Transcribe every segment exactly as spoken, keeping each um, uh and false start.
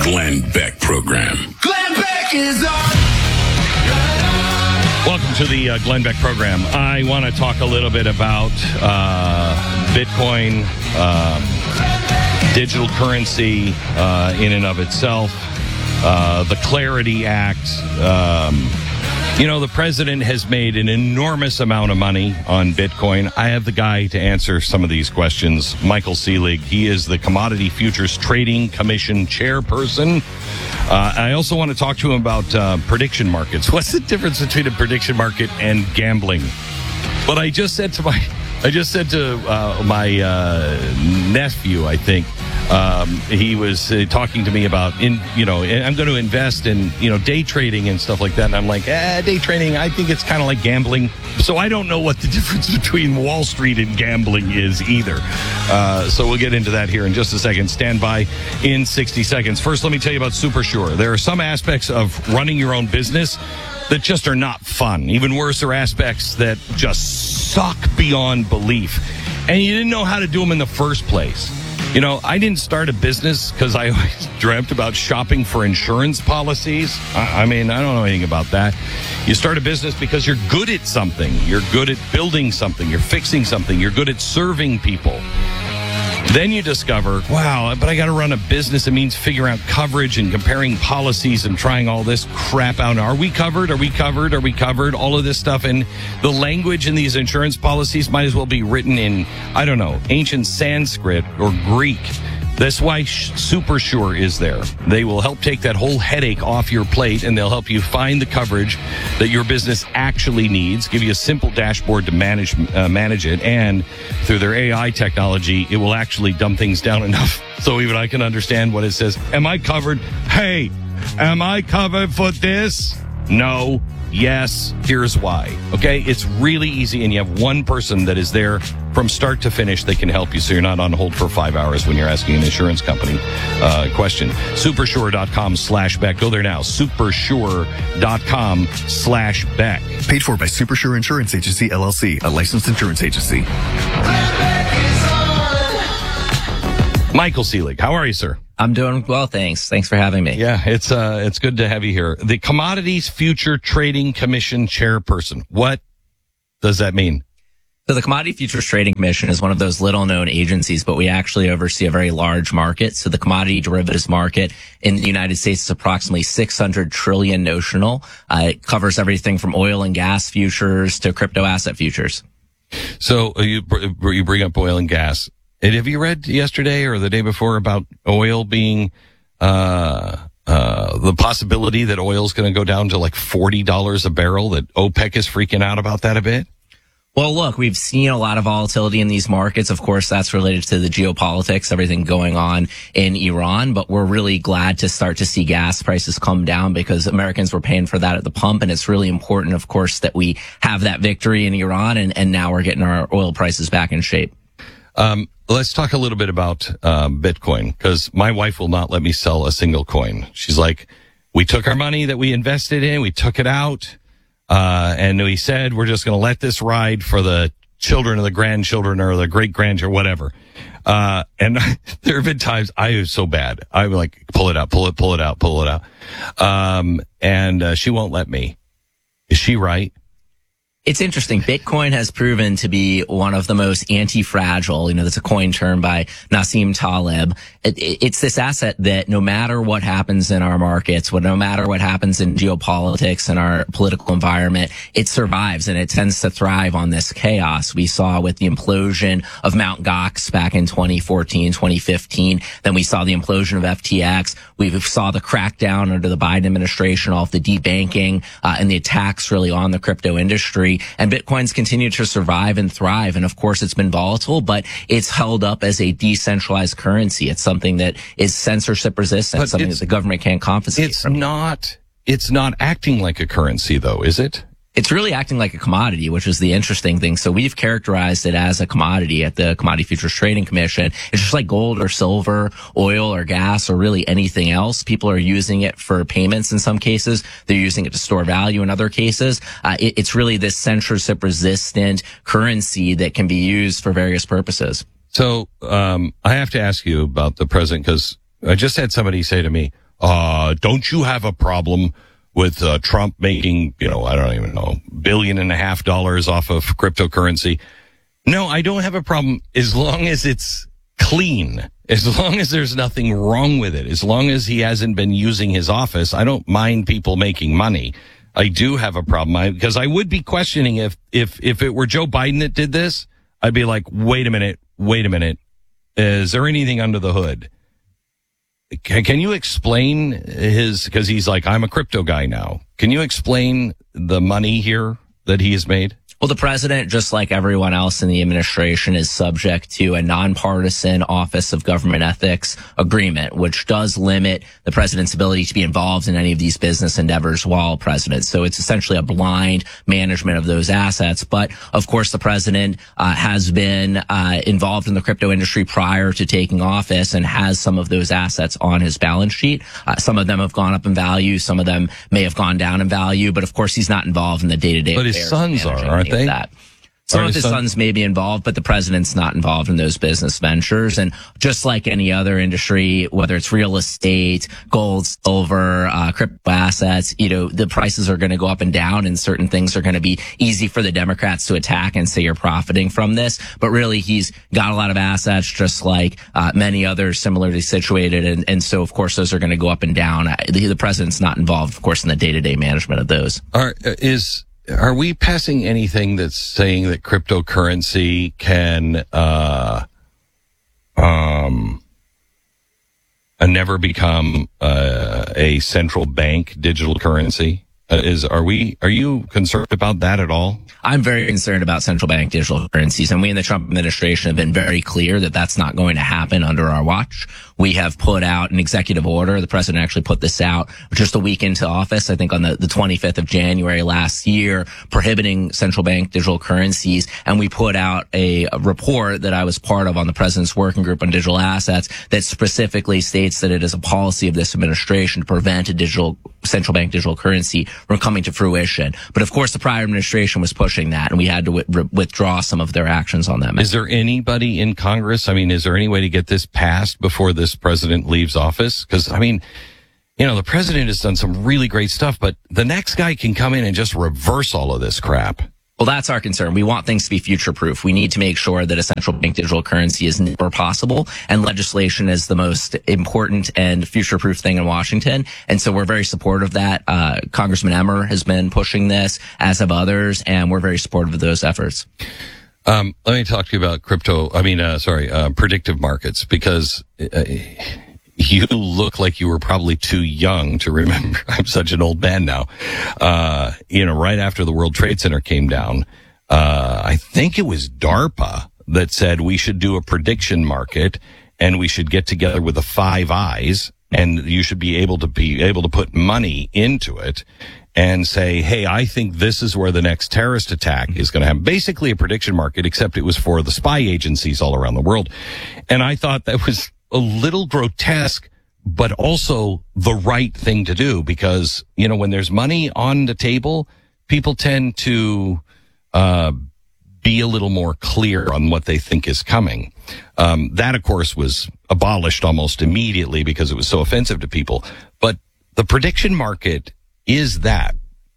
Glenn Beck Program. Glenn Beck is on. Welcome to the uh, Glenn Beck Program. I want to talk a little bit about uh, Bitcoin, uh, digital currency uh, in and of itself, uh, the Clarity Act. Um, you know, the president has made an enormous amount of money on Bitcoin. I have the guy to answer some of these questions, Michael Seelig. He is the Commodity Futures Trading Commission chairperson. Uh, I also want to talk to him about uh, prediction markets. What's the difference between a prediction market and gambling? But I just said to my, I just said to uh, my uh, nephew, I think, um, he was uh, talking to me about, in you know, I'm going to invest in, you know, day trading and stuff like that. And I'm like, eh, day trading, I think it's kind of like gambling. So I don't know what the difference between Wall Street and gambling is either. Uh, so we'll get into that here in just a second. Stand by in sixty seconds. First, let me tell you about SuperSure. There are some aspects of running your own business that just are not fun. Even worse are aspects that just suck beyond belief. And you didn't know how to do them in the first place. You know, I didn't start a business because I always dreamt about shopping for insurance policies. I, I mean, I don't know anything about that. You start a business because you're good at something. You're good at building something. You're fixing something. You're good at serving people. Then you discover, wow, but I got to run a business. It means figuring out coverage and comparing policies and trying all this crap out. Are we covered? Are we covered? Are we covered? All of this stuff. And the language in these insurance policies might as well be written in, I don't know, ancient Sanskrit or Greek. That's why SuperSure is there. They will help take that whole headache off your plate, and they'll help you find the coverage that your business actually needs, give you a simple dashboard to manage uh, manage it, and through their A I technology, it will actually dumb things down enough so even I can understand what it says. Am I covered? Hey, am I covered for this? No. Yes. Here's why. Okay? It's really easy, and you have one person that is there from start to finish that can help you, so you're not on hold for five hours when you're asking an insurance company uh, question. Supersure.com slash Beck. Go there now. Supersure.com slash Beck. Paid for by Supersure Insurance Agency, L L C, a licensed insurance agency. Michael Seelig, how are you, sir? I'm doing well, thanks. Thanks for having me. Yeah, it's uh, it's good to have you here. The Commodities Future Trading Commission chairperson. What does that mean? So the Commodity Futures Trading Commission is one of those little-known agencies, but we actually oversee a very large market. So the commodity derivatives market in the United States is approximately six hundred trillion notional. Uh, it covers everything from oil and gas futures to crypto asset futures. So uh, you you bring up oil and gas. And have you read yesterday or the day before about oil being, uh, uh, the possibility that oil is going to go down to like forty dollars a barrel, that OPEC is freaking out about that a bit? Well, look, we've seen a lot of volatility in these markets. Of course, that's related to the geopolitics, everything going on in Iran. But we're really glad to start to see gas prices come down because Americans were paying for that at the pump. And it's really important, of course, that we have that victory in Iran. And, and now we're getting our oil prices back in shape. Um, let's talk a little bit about uh, Bitcoin, because my wife will not let me sell a single coin. She's like, we took our money that we invested in, we took it out, uh, and we said we're just going to let this ride for the children or the grandchildren or the great-grandchildren, whatever. Uh, and there have been times I was so bad. I would like, pull it out, pull it, pull it out, pull it out. Um, and uh, she won't let me. Is she right? It's interesting. Bitcoin has proven to be one of the most anti-fragile. You know, that's a coin term by Nassim Taleb. It, it, it's this asset that no matter what happens in our markets, no matter what happens in geopolitics and our political environment, it survives and it tends to thrive on this chaos. We saw with the implosion of Mount Gox back in twenty fourteen, twenty fifteen. Then we saw the implosion of F T X. We saw the crackdown under the Biden administration off the debanking uh, and the attacks really on the crypto industry. And Bitcoin's continued to survive and thrive. And of course, it's been volatile, but it's held up as a decentralized currency. It's something that is censorship resistant, but something that the government can't confiscate. It's from. not, it's not acting like a currency though, is it? It's really acting like a commodity, which is the interesting thing. So we've characterized it as a commodity at the Commodity Futures Trading Commission. It's just like gold or silver, oil or gas or really anything else. People are using it for payments in some cases. They're using it to store value in other cases. Uh, it, it's really this censorship resistant currency that can be used for various purposes. So um, I have to ask you about the president, because I just had somebody say to me, Uh, don't you have a problem with uh, Trump making, you know, I don't even know, billion and a half dollars off of cryptocurrency? No, I don't have a problem as long as it's clean, as long as there's nothing wrong with it, as long as he hasn't been using his office. I don't mind people making money. I do have a problem I, because I would be questioning if, if, if it were Joe Biden that did this, I'd be like, wait a minute, wait a minute. Is there anything under the hood? Can, can you explain his, because he's like, I'm a crypto guy now. Can you explain the money here that he has made? Well, the president, just like everyone else in the administration, is subject to a nonpartisan Office of Government Ethics agreement, which does limit the president's ability to be involved in any of these business endeavors while president. So it's essentially a blind management of those assets. But of course, the president uh, has been uh, involved in the crypto industry prior to taking office and has some of those assets on his balance sheet. Uh, some of them have gone up in value. Some of them may have gone down in value. But of course, he's not involved in the day-to-day But affairs. his sons are, aren't they? That. Some of his sons may be involved, but the president's not involved in those business ventures. And just like any other industry, whether it's real estate, gold, silver, uh, crypto assets, you know, the prices are going to go up and down, and certain things are going to be easy for the Democrats to attack and say you're profiting from this. But really, he's got a lot of assets, just like uh, many others similarly situated. And, and so, of course, those are going to go up and down. The, the president's not involved, of course, in the day-to-day management of those. Are, is... Are we passing anything that's saying that cryptocurrency can uh, um, uh, never become uh, a central bank digital currency? Uh, is are we? Are you concerned about that at all? I'm very concerned about central bank digital currencies, and we in the Trump administration have been very clear that that's not going to happen under our watch. We have put out an executive order. The president actually put this out just a week into office, I think on the, the twenty-fifth of January last year, prohibiting central bank digital currencies. And we put out a, a report that I was part of on the president's working group on digital assets that specifically states that it is a policy of this administration to prevent a digital central bank digital currency from coming to fruition. But of course, the prior administration was pushing that, and we had to w- withdraw some of their actions on that. Is there anybody in Congress? I mean, is there any way to get this passed before this president leaves office? Because, I mean, you know, the president has done some really great stuff, but the next guy can come in and just reverse all of this crap. Well, that's our concern. We want things to be future-proof. We need to make sure that a central bank digital currency is never possible, and legislation is the most important and future-proof thing in Washington. And so we're very supportive of that. Uh, Congressman Emmer has been pushing this, as have others, and we're very supportive of those efforts. Um, let me talk to you about crypto. I mean, uh, sorry, uh, predictive markets, because uh, you look like you were probably too young to remember. I'm such an old man now. Uh, you know, right after the World Trade Center came down, uh, I think it was DARPA that said we should do a prediction market and we should get together with the Five Eyes, and you should be able to be able to put money into it and say, hey, I think this is where the next terrorist attack is going to happen. Basically a prediction market, except it was for the spy agencies all around the world. And I thought that was a little grotesque, but also the right thing to do, because, you know, when there's money on the table, people tend to uh be a little more clear on what they think is coming. Um, that, of course, was abolished almost immediately because it was so offensive to people. But the prediction market is that.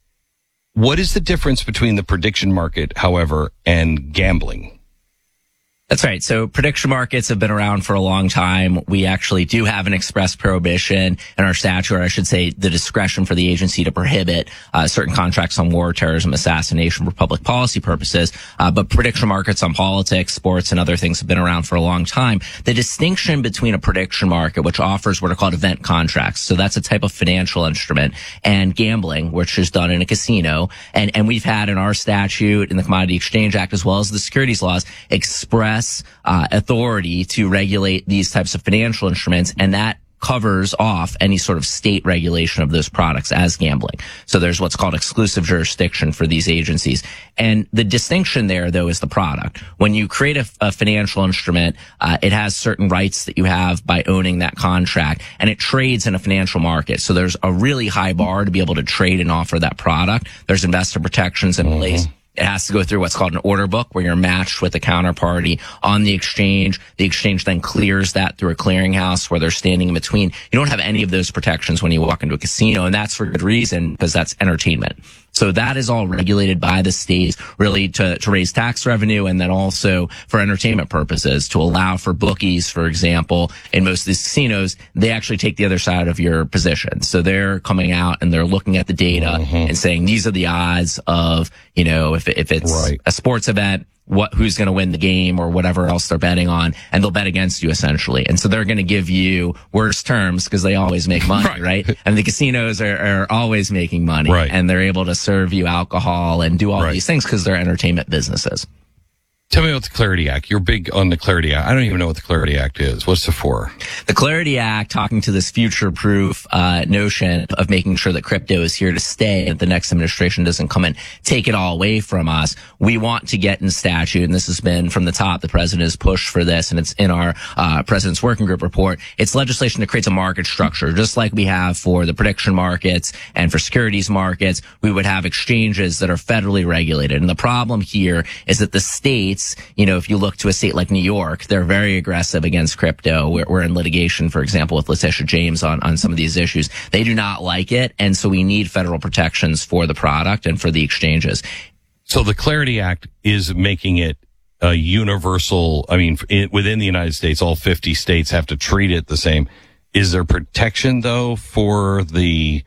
What is the difference between the prediction market, however, and gambling? That's right. So prediction markets have been around for a long time. We actually do have an express prohibition in our statute, or I should say the discretion for the agency to prohibit uh, certain contracts on war, terrorism, assassination for public policy purposes. Uh, but prediction markets on politics, sports, and other things have been around for a long time. The distinction between a prediction market, which offers what are called event contracts, so that's a type of financial instrument, and gambling, which is done in a casino. And, and we've had in our statute, in the Commodity Exchange Act, as well as the securities laws, express Uh, authority to regulate these types of financial instruments, and that covers off any sort of state regulation of those products as gambling. So there's what's called exclusive jurisdiction for these agencies. And the distinction there, though, is the product. When you create a, a financial instrument, uh, it has certain rights that you have by owning that contract, and it trades in a financial market. So there's a really high bar to be able to trade and offer that product. There's investor protections in place. It has to go through what's called an order book, where you're matched with a counterparty on the exchange. The exchange then clears that through a clearinghouse where they're standing in between. You don't have any of those protections when you walk into a casino, and that's for good reason, because that's entertainment. So that is all regulated by the states, really to, to raise tax revenue, and then also for entertainment purposes, to allow for bookies, for example. In most of these casinos, they actually take the other side of your position. So they're coming out and they're looking at the data mm-hmm. and saying, these are the odds of, you know, if, if it's right. a sports event, what, who's going to win the game or whatever else they're betting on, and they'll bet against you essentially. And so they're going to give you worse terms because they always make money, right? right? And the casinos are, are always making money, right. and they're able to serve you alcohol and do all right. these things because they're entertainment businesses. Tell me about the Clarity Act. You're big on the Clarity Act. I don't even know what the Clarity Act is. What's it for? The Clarity Act, talking to this future-proof uh, notion of making sure that crypto is here to stay and the next administration doesn't come and take it all away from us. We want to get in statute, and this has been from the top. The president has pushed for this, and it's in our uh, president's working group report. It's legislation that creates a market structure, just like we have for the prediction markets and for securities markets. We would have exchanges that are federally regulated. And the problem here is that the states, you know, if you look to a state like New York, they're very aggressive against crypto. We're, we're in litigation, for example, with Letitia James on, on some of these issues. They do not like it. And so we need federal protections for the product and for the exchanges. So the Clarity Act is making it a universal. I mean, it, within the United States, all fifty states have to treat it the same. Is there protection, though, for the,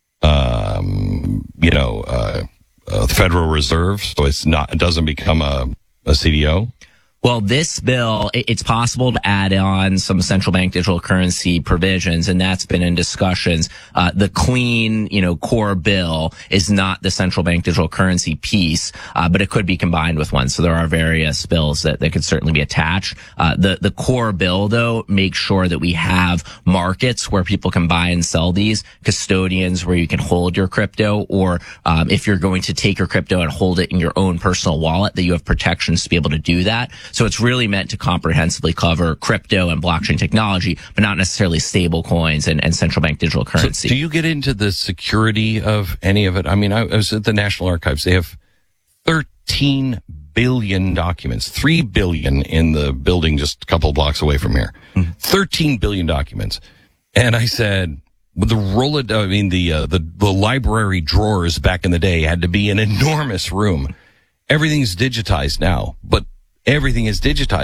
um, you know, uh, uh, Federal Reserve? So it's not, it doesn't become a, a C D O? Well, this bill, it's possible to add on some central bank digital currency provisions, and that's been in discussions. Uh, the clean, you know, core bill is not the central bank digital currency piece, uh, but it could be combined with one. So there are various bills that, that could certainly be attached. Uh, the, the core bill, though, makes sure that we have markets where people can buy and sell these, custodians where you can hold your crypto, or, um, if you're going to take your crypto and hold it in your own personal wallet, that you have protections to be able to do that. So it's really meant to comprehensively cover crypto and blockchain technology, but not necessarily stable coins and, and central bank digital currency. So do you get into the security of any of it? I mean, I, I was at the National Archives. They have thirteen billion documents, three billion in the building just a couple blocks away from here. Mm-hmm. thirteen billion documents. And I said, well, the roll it, I mean, the, uh, the, the library drawers back in the day had to be an enormous room. Everything's digitized now, but everything is digitized.